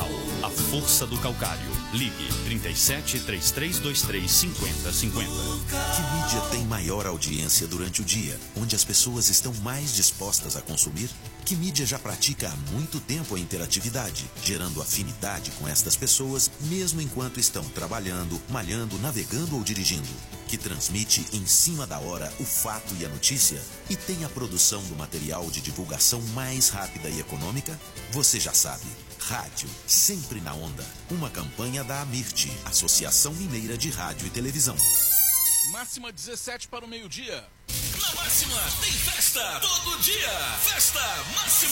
Mineral, a força do calcário. Ligue 37 3323 5050. Que mídia tem maior audiência durante o dia, onde as pessoas estão mais dispostas a consumir? Que mídia já pratica há muito tempo a interatividade, gerando afinidade com estas pessoas, mesmo enquanto estão trabalhando, malhando, navegando ou dirigindo? Que transmite em cima da hora o fato e a notícia e tem a produção do material de divulgação mais rápida e econômica? Você já sabe. Rádio, sempre na onda. Uma campanha da Amirte, Associação Mineira de Rádio e Televisão. Máxima 17 para o meio-dia. Na Máxima tem festa todo dia. Festa Máxima.